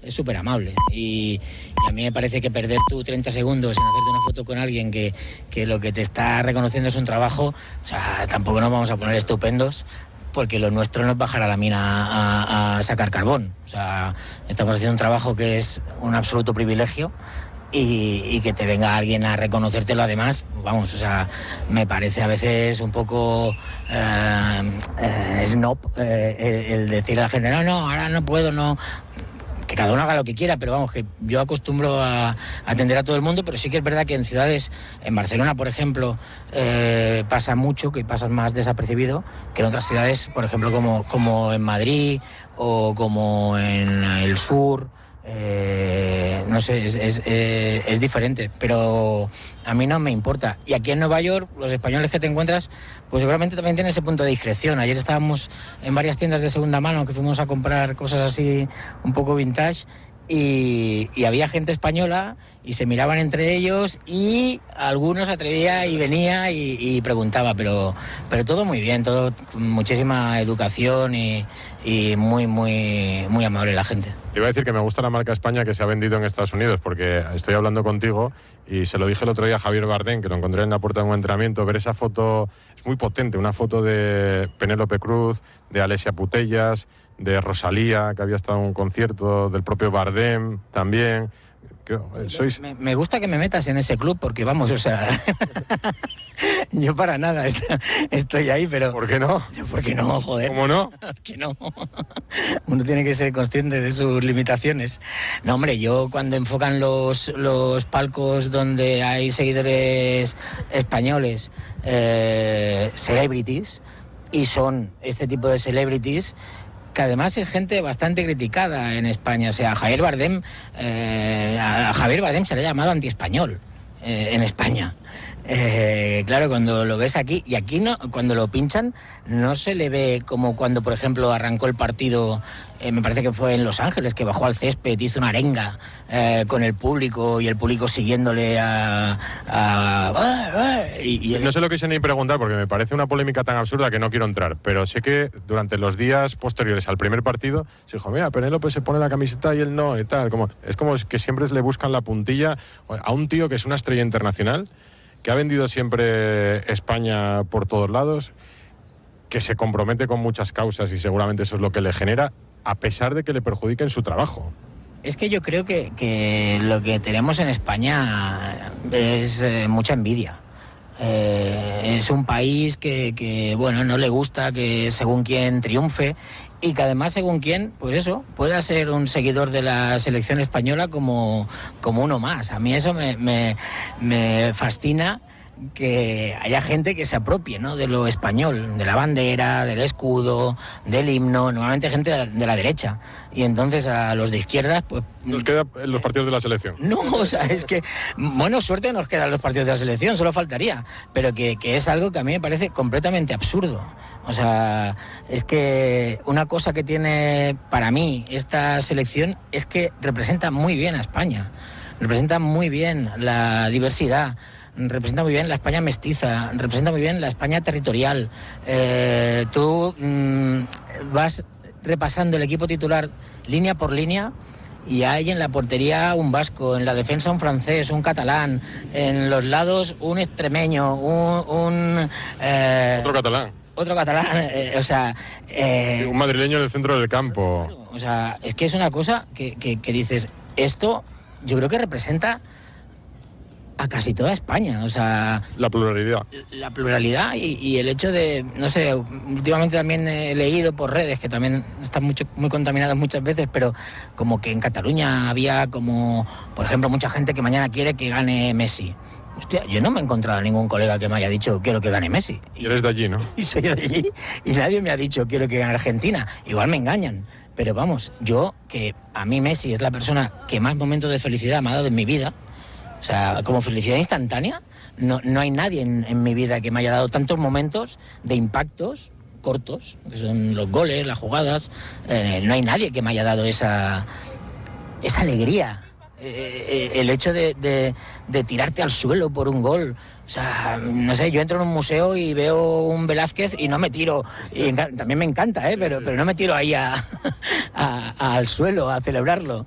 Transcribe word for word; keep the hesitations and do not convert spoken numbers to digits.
es súper amable. Y, y a mí me parece que perder tú treinta segundos en hacerte una foto con alguien que, que lo que te está reconociendo es un trabajo, o sea, tampoco nos vamos a poner estupendos, porque lo nuestro no es bajar a la mina a, a sacar carbón. O sea, estamos haciendo un trabajo que es un absoluto privilegio. Y, y que te venga alguien a reconocértelo además, vamos, o sea, me parece a veces un poco eh, eh, snob eh, el, el decir a la gente, no, no, ahora no puedo, no... Que cada uno haga lo que quiera, pero vamos, que yo acostumbro a, a atender a todo el mundo, pero sí que es verdad que en ciudades, en Barcelona, por ejemplo, eh, pasa mucho, que pasas más desapercibido que en otras ciudades, por ejemplo, como, como en Madrid o como en el sur. Eh, no sé, es, es, eh, es diferente, pero a mí no me importa. Y aquí en Nueva York, los españoles que te encuentras, pues seguramente también tienen ese punto de discreción. Ayer estábamos en varias tiendas de segunda mano que fuimos a comprar cosas así un poco vintage y, y había gente española y se miraban entre ellos y algunos atrevía y venía y, y preguntaba, pero, pero todo muy bien, todo con muchísima educación y, y muy, muy, muy amable la gente. Te iba a decir que me gusta la marca España que se ha vendido en Estados Unidos, porque estoy hablando contigo y se lo dije el otro día a Javier Bardem, que lo encontré en la puerta de un entrenamiento. Ver esa foto es muy potente, una foto de Penélope Cruz, de Alessia Putellas, de Rosalía, que había estado en un concierto, del propio Bardem también. Sois... Me, me gusta que me metas en ese club porque vamos, o sea, yo para nada estoy ahí, pero... ¿Por qué no? ¿Por qué no, joder? ¿Cómo no? ¿Por qué no? Uno tiene que ser consciente de sus limitaciones. No, hombre, yo cuando enfocan los, los palcos donde hay seguidores españoles, eh, celebrities, y son este tipo de celebrities, que además es gente bastante criticada en España. O sea, Javier Bardem, eh, a Javier Bardem se le ha llamado antiespañol eh, en España. Eh, claro, cuando lo ves aquí, y aquí no, cuando lo pinchan, no se le ve como cuando, por ejemplo, arrancó el partido, eh, me parece que fue en Los Ángeles, que bajó al césped, hizo una arenga eh, con el público y el público siguiéndole a... a y, y el... No se lo quise ni preguntar porque me parece una polémica tan absurda que no quiero entrar, pero sé que durante los días posteriores al primer partido se dijo, mira, Penélope se pone la camiseta y él no, y tal. Como, es como que siempre le buscan la puntilla a un tío que es una estrella internacional, que ha vendido siempre España por todos lados, que se compromete con muchas causas y seguramente eso es lo que le genera, a pesar de que le perjudiquen su trabajo. Es que yo creo que, que lo que tenemos en España es eh, mucha envidia. Eh, es un país que, que, bueno, no le gusta que según quien triunfe y que además según quien, pues eso, pueda ser un seguidor de la selección española como, como uno más. A mí eso me, me, me fascina, que haya gente que se apropie, ¿no?, de lo español, de la bandera, del escudo, del himno, normalmente gente de la derecha. Y entonces a los de izquierdas, pues... Nos queda en los partidos de la selección. No, o sea, es que, bueno, suerte nos quedan los partidos de la selección, solo faltaría. Pero que, que es algo que a mí me parece completamente absurdo. O sea, es que una cosa que tiene para mí esta selección es que representa muy bien a España. Representa muy bien la diversidad, representa muy bien la España mestiza, representa muy bien la España territorial. Eh, tú mmm, vas repasando el equipo titular línea por línea y hay en la portería un vasco, en la defensa un francés, un catalán, en los lados un extremeño, un... un eh, otro catalán. Otro catalán, eh, o sea... Eh, un madrileño en el centro del campo. O sea, es que es una cosa que, que, que dices, esto yo creo que representa a casi toda España, o sea... La pluralidad. La pluralidad y, y el hecho de, no sé, últimamente también he leído por redes, que también están mucho, muy contaminadas muchas veces, pero como que en Cataluña había como, por ejemplo, mucha gente que mañana quiere que gane Messi. Hostia, yo no me he encontrado a ningún colega que me haya dicho quiero que gane Messi. Y eres de allí, ¿no? Y soy de allí y nadie me ha dicho quiero que gane Argentina. Igual me engañan. Pero vamos, yo, que a mí Messi es la persona que más momentos de felicidad me ha dado en mi vida, o sea, como felicidad instantánea, no, no hay nadie en, en mi vida que me haya dado tantos momentos de impactos cortos, que son los goles, las jugadas, eh, no hay nadie que me haya dado esa, esa alegría. Eh, eh, el hecho de, de, de tirarte al suelo por un gol. O sea, no sé, yo entro en un museo y veo un Velázquez y no me tiro, y también me encanta, ¿eh? pero, pero no me tiro ahí a, a, a, al suelo a celebrarlo.